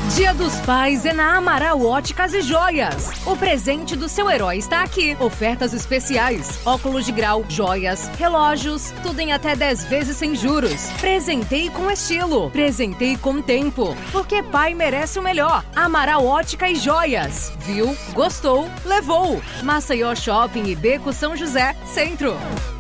Dia dos Pais é na Amaral Óticas e Joias. O presente do seu herói está aqui. Ofertas especiais, óculos de grau, joias, relógios, tudo em até 10 vezes sem juros. Presentei com estilo, presentei com tempo, porque pai merece o melhor. Amaral Ótica e Joias. Viu? Gostou? Levou. Maceió Shopping e Beco São José, Centro.